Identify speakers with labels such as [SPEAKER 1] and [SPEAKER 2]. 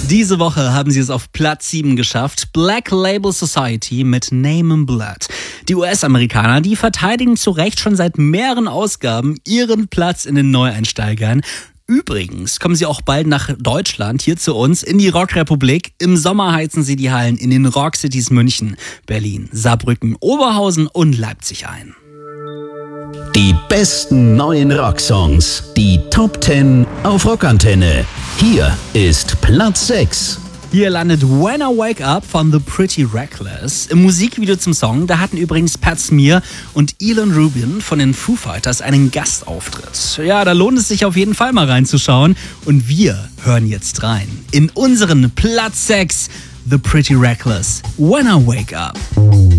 [SPEAKER 1] Diese Woche haben sie es auf Platz 7 geschafft. Black Label Society mit Name in Blood. Die US-Amerikaner, die verteidigen zu Recht schon seit mehreren Ausgaben ihren Platz in den Neueinsteigern. Übrigens kommen sie auch bald nach Deutschland, hier zu uns, in die Rockrepublik. Im Sommer heizen sie die Hallen in den Rockcities München, Berlin, Saarbrücken, Oberhausen und Leipzig ein.
[SPEAKER 2] Die besten neuen Rocksongs, die Top 10 auf Rockantenne. Hier ist Platz 6.
[SPEAKER 1] Hier landet When I Wake Up von The Pretty Reckless. Im Musikvideo zum Song, da hatten übrigens Pat Smear und Ilan Rubin von den Foo Fighters einen Gastauftritt. Ja, da lohnt es sich auf jeden Fall mal reinzuschauen. Und wir hören jetzt rein in unseren Platz 6, The Pretty Reckless, When I Wake Up.